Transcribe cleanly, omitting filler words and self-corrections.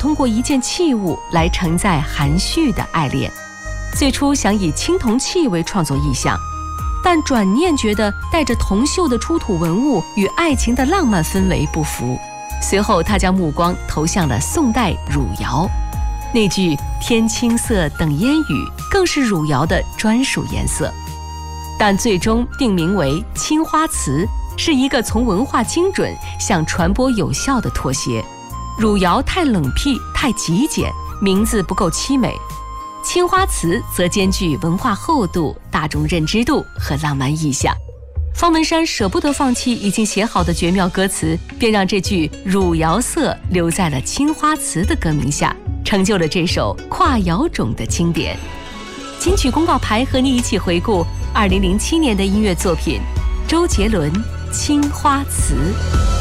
通过一件器物来承载含蓄的爱恋。最初想以青铜器为创作意象，但转念觉得带着铜锈的出土文物与爱情的浪漫氛围不符。随后他将目光投向了宋代汝窑，那句天青色等烟雨更是汝窑的专属颜色，但最终定名为青花瓷，是一个从文化精准向传播有效的妥协。汝窑太冷僻太极简，名字不够凄美，青花瓷则兼具文化厚度、大众认知度和浪漫意象。方文山舍不得放弃已经写好的绝妙歌词，便让这句汝窑色留在了青花瓷的歌名下，成就了这首跨窑种的经典。金曲公告牌和你一起回顾2007年的音乐作品，周杰伦《青花瓷》。